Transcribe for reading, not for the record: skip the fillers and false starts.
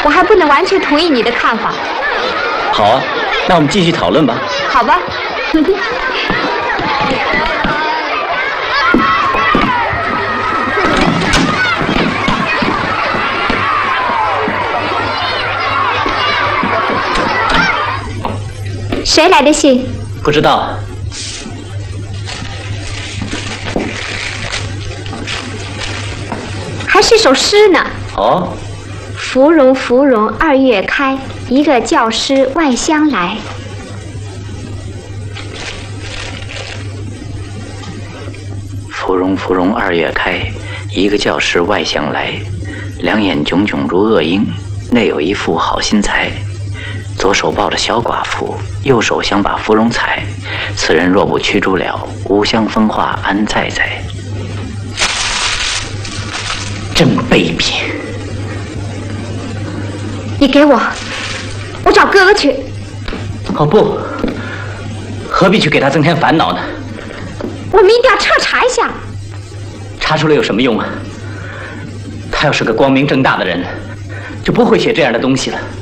我还不能完全同意你的看法。 好啊，那我们继续讨论吧。 好吧。谁来的信？ 不知道。 还是首诗呢。 哦。 芙蓉芙蓉二月开，一个教师外乡来。 芙蓉芙蓉二月开，一个教师外乡来。两眼炯炯如恶鹰，内有一副好心裁。左手抱着小寡妇，右手想把芙蓉采。此人若不驱逐了，无相风化安在在。真卑鄙！ 你给我，我找哥哥去。 哦不，何必去给他增添烦恼呢？ 我们一定要彻查一下。 查出来有什么用啊？他要是个光明正大的人，就不会写这样的东西了。